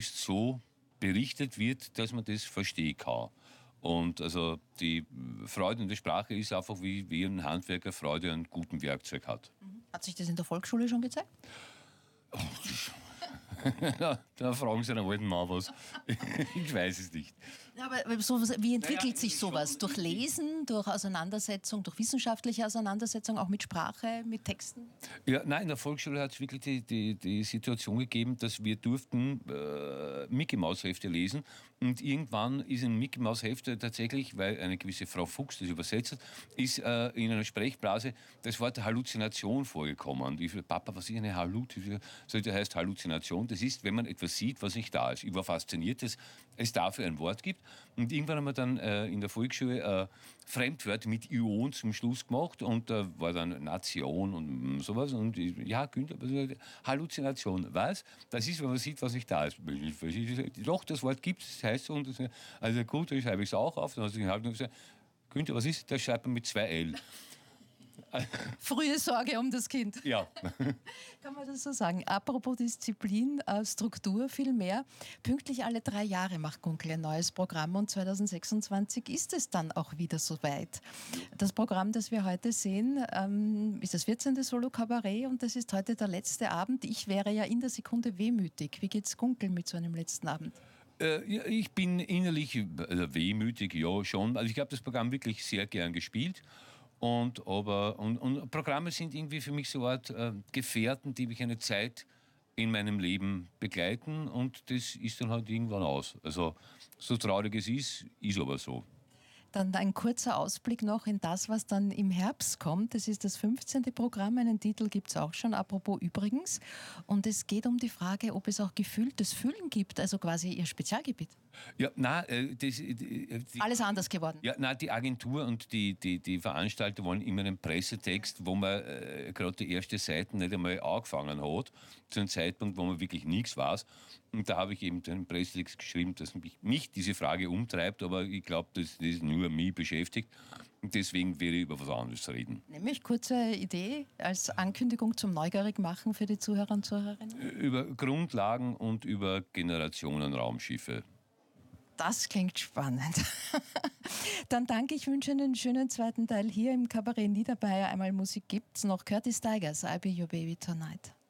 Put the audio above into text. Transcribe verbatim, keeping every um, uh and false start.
so berichtet wird, dass man das verstehen kann. Und also die Freude an der Sprache ist einfach, wie, wie ein Handwerker Freude an gutem Werkzeug hat. Hat sich das in der Volksschule schon gezeigt? Oh, ja, da fragen Sie einen alten Mann was. Ich weiß es nicht. Ja, aber so, wie entwickelt Naja, sich sowas? Durch Lesen, durch Auseinandersetzung, durch wissenschaftliche Auseinandersetzung, auch mit Sprache, mit Texten? Ja, nein, in der Volksschule hat es wirklich die, die, die Situation gegeben, dass wir durften äh, Mickey-Maus-Hefte lesen. Und irgendwann ist ein Mickey-Maus-Hefte tatsächlich, weil eine gewisse Frau Fuchs das übersetzt hat, ist äh, in einer Sprechblase das Wort Halluzination vorgekommen. Und ich so, Papa, was ist eine Halluzination? So, das heißt Halluzination, das ist, wenn man etwas sieht, was nicht da ist. Ich war fasziniert, dass es dafür ein Wort gibt. Und irgendwann haben wir dann äh, in der Volksschule äh, Fremdwörter mit Ion zum Schluss gemacht und da äh, war dann Nation und sowas. Und ich, ja, Günther, Halluzination. Was? Das ist, wenn man sieht, was nicht da ist. Doch, das Wort gibt es, das heißt so. Und das, also gut, dann schreibe ich es auch auf. Dann hat sich halt gesagt, Günther, was ist? Das schreibt man mit zwei L. Frühe Sorge um das Kind. Ja. Kann man das so sagen? Apropos Disziplin, äh, Struktur, viel mehr. Pünktlich alle drei Jahre macht Gunkel ein neues Programm und zwanzig sechsundzwanzig ist es dann auch wieder soweit. Das Programm, das wir heute sehen, ähm, ist das vierzehnte Solo-Kabarett und das ist heute der letzte Abend. Ich wäre ja in der Sekunde wehmütig. Wie geht's Gunkel mit so einem letzten Abend? Äh, ich bin innerlich äh, wehmütig, ja schon. Also ich habe das Programm wirklich sehr gern gespielt. Und, aber, und, und Programme sind irgendwie für mich so eine Art äh, Gefährten, die mich eine Zeit in meinem Leben begleiten und das ist dann halt irgendwann aus. Also so traurig es ist, ist aber so. Dann ein kurzer Ausblick noch in das, was dann im Herbst kommt. Das ist das fünfzehnte Programm. Einen Titel gibt es auch schon, apropos übrigens. Und es geht um die Frage, ob es auch gefühltes Fühlen gibt, also quasi Ihr Spezialgebiet. Ja, nein, das, die, alles anders geworden. Ja, nein, die Agentur und die, die, die Veranstalter wollen immer einen Pressetext, wo man äh, gerade die erste Seite nicht einmal angefangen hat, zu einem Zeitpunkt, wo man wirklich nichts weiß. Und da habe ich eben einen Pressetext geschrieben, dass mich, mich diese Frage umtreibt, aber ich glaube, dass das nur mich beschäftigt. Und deswegen werde ich über was anderes reden. Nämlich kurze Idee als Ankündigung zum Neugierig-Machen für die Zuhörer und Zuhörerinnen? Über Grundlagen und über Generationen-Raumschiffe. Das klingt spannend. Dann danke, ich wünsche Ihnen einen schönen zweiten Teil hier im Kabarett Niederbayer. Einmal Musik gibt's noch. Curtis Tigers, I'll Be Your Baby Tonight.